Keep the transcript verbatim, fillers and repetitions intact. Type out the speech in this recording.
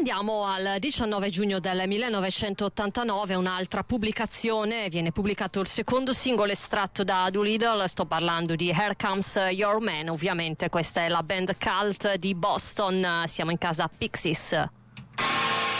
andiamo al diciannove giugno del millenovecentottantanove, un'altra pubblicazione, viene pubblicato il secondo singolo estratto da Doolittle, sto parlando di Here Comes Your Man, ovviamente questa è la band cult di Boston, siamo in casa Pixies.